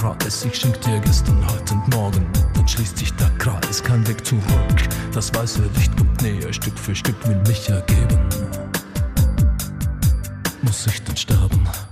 Kreis. Ich schenk dir gestern, heute und morgen, dann schließt sich der Kreis. Kein Weg zurück, das weiße Licht kommt näher. Stück für Stück will mich ergeben. Muss ich denn sterben?